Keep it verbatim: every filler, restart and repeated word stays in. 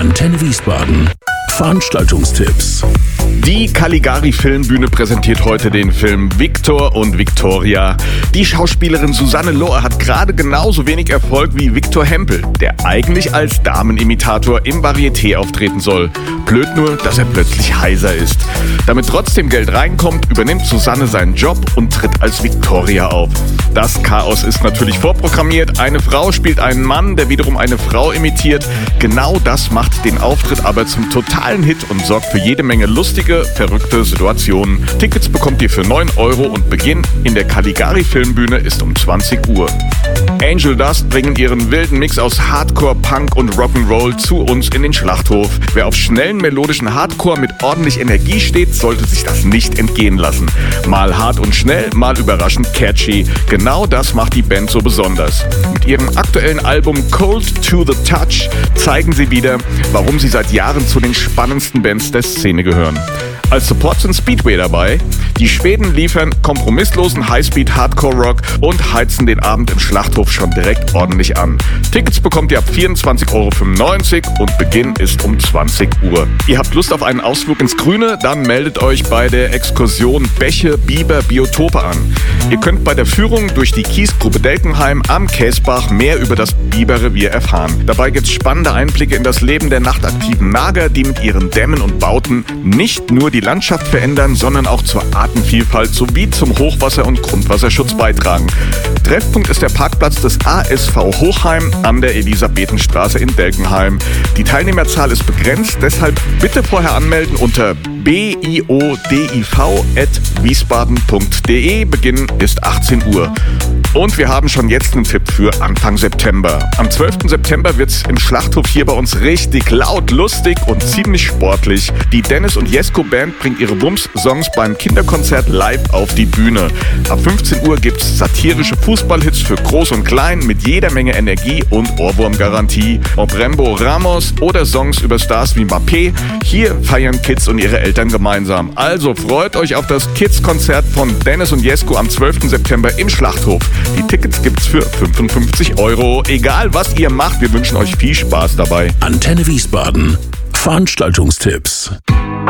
Antenne Wiesbaden. Veranstaltungstipps. Die Caligari Filmbühne präsentiert heute den Film Victor und Victoria. Die Schauspielerin Susanne Lohr hat gerade genauso wenig Erfolg wie Viktor Hempel, der eigentlich als Damenimitator im Varieté auftreten soll. Blöd nur, dass er plötzlich heiser ist. Damit trotzdem Geld reinkommt, übernimmt Susanne seinen Job und tritt als Victoria auf. Das Chaos ist natürlich vorprogrammiert. Eine Frau spielt einen Mann, der wiederum eine Frau imitiert. Genau das macht den Auftritt aber zum totalen Hit und sorgt für jede Menge lustige, verrückte Situationen. Tickets bekommt ihr für neun Euro und Beginn in der Caligari Filmbühne ist um zwanzig Uhr. Angel Dust bringen ihren wilden Mix aus Hardcore, Punk und Rock'n'Roll zu uns in den Schlachthof. Wer auf schnellen, melodischen Hardcore mit ordentlich Energie steht, sollte sich das nicht entgehen lassen. Mal hart und schnell, mal überraschend catchy. Genau das macht die Band so besonders. Mit ihrem aktuellen Album Cold to the Touch zeigen sie wieder, warum sie seit Jahren zu den spannendsten Bands der Szene gehören. Als Support sind Speedway dabei. Die Schweden liefern kompromisslosen Highspeed-Hardcore-Rock und heizen den Abend im Schlachthof schon direkt ordentlich an. Tickets bekommt ihr ab vierundzwanzig Euro fünfundneunzig und Beginn ist um zwanzig Uhr. Ihr habt Lust auf einen Ausflug ins Grüne? Dann meldet euch bei der Exkursion Bäche, Biber, Biotope an. Ihr könnt bei der Führung durch die Kiesgrube Delkenheim am Käsbach mehr über das Biberrevier erfahren. Dabei gibt es spannende Einblicke in das Leben der nachtaktiven Nager, die mit ihren Dämmen und Bauten nicht nur die Landschaft verändern, sondern auch zur Artenvielfalt sowie zum Hochwasser- und Grundwasserschutz beitragen. Treffpunkt ist der Parkplatz des A S V Hochheim an der Elisabethenstraße in Delkenheim. Die Teilnehmerzahl ist begrenzt, deshalb bitte vorher anmelden unter biodiv at wiesbaden punkt de. Beginn ist achtzehn Uhr. Und wir haben schon jetzt einen Tipp für Anfang September. Am zwölften September wird's im Schlachthof hier bei uns richtig laut, lustig und ziemlich sportlich. Die Dennis und Jesko Band bringt ihre Wumms-Songs beim Kinderkonzert live auf die Bühne. Ab fünfzehn Uhr gibt's satirische Fußballhits für Groß und Klein mit jeder Menge Energie und Ohrwurmgarantie. Ob Rembo Ramos oder Songs über Stars wie Mbappé, hier feiern Kids und ihre Eltern gemeinsam. Also freut euch auf das Kids-Konzert von Dennis und Jesko am zwölften September im Schlachthof. Die Tickets gibt's für fünfundfünfzig Euro. Egal was ihr macht, wir wünschen euch viel Spaß dabei. Antenne Wiesbaden. Veranstaltungstipps.